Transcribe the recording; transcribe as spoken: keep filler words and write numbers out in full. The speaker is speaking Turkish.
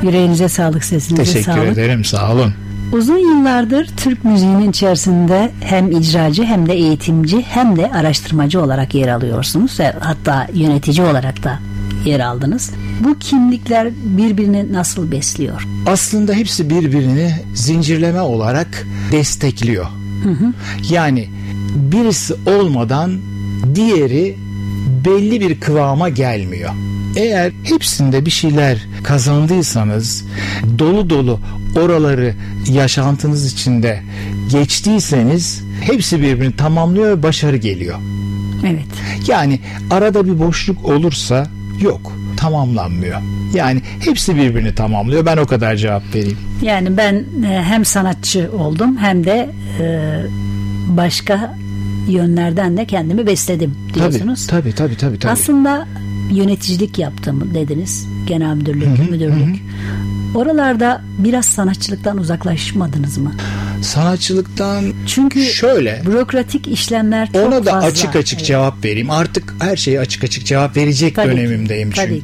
Yüreğinize sağlık, sesinize Teşekkür sağlık. Teşekkür ederim, sağ olun. Uzun yıllardır Türk müziğinin içerisinde hem icracı hem de eğitimci hem de araştırmacı olarak yer alıyorsunuz. Hatta yönetici olarak da yer aldınız. Bu kimlikler birbirini nasıl besliyor? Aslında hepsi birbirini zincirleme olarak destekliyor. Hı hı. Yani birisi olmadan diğeri belli bir kıvama gelmiyor. Eğer hepsinde bir şeyler kazandıysanız, dolu dolu oraları yaşantınız içinde geçtiyseniz hepsi birbirini tamamlıyor ve başarı geliyor. Evet. Yani arada bir boşluk olursa yok, tamamlanmıyor. Yani hepsi birbirini tamamlıyor. Ben o kadar cevap vereyim. Yani ben hem sanatçı oldum hem de başka yönlerden de kendimi besledim diyorsunuz. Tabii tabii tabii. tabii, tabii. Aslında yöneticilik yaptım dediniz. Genel müdürlük, hı hı, müdürlük. Hı hı. Oralarda biraz sanatçılıktan uzaklaşmadınız mı? Sanatçılıktan çünkü şöyle bürokratik işlemler çok ona da fazla. açık açık evet. cevap vereyim. Artık her şeye açık açık cevap verecek tabii dönemimdeyim ki, çünkü. Tabii